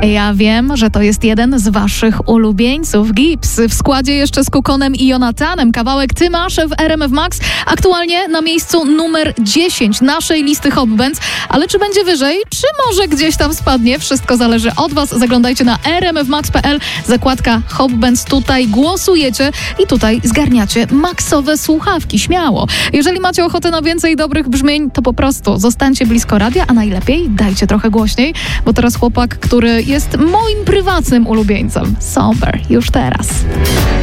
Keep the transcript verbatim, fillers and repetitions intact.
Ja wiem, że to jest jeden z waszych ulubieńców. Gibbs w składzie jeszcze z Kukonem i Jonathanem. Kawałek Ty masz w R M F Max. Aktualnie na miejscu numer dziesięć naszej listy Hot Bands. Ale czy będzie wyżej, czy może gdzieś tam spadnie? Wszystko zależy od was. Zaglądajcie na r m f max kropka p l. Zakładka Hot Bands. Tutaj głosujecie i tutaj zgarniacie maksowe słuchawki. Śmiało. Jeżeli macie ochotę na więcej dobrych brzmień, to po prostu zostańcie blisko radia, a najlepiej dajcie trochę głośniej, bo teraz chłopak, który jest moim prywatnym ulubieńcem. Somber. Już teraz.